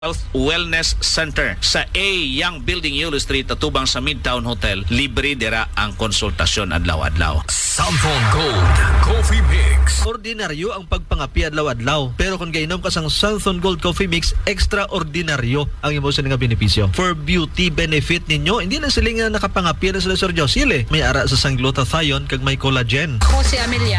Health Wellness Center sa A Young Building Yulo Street atubang sa Midtown Hotel. Libre dira ang konsultasyon adlaw-adlaw. Southern Gold Coffee Mix. Ordinaryo ang pagpangapi adlaw-adlaw. Pero kung gainom ka sang Southern Gold Coffee Mix, extraordinaryo ang imo sa nga benepisyo. For beauty benefit ninyo, hindi na sila nga nakapangapi na sila Sir Josile. May ara sa sang glutathione kag may collagen. Ako si Amelia.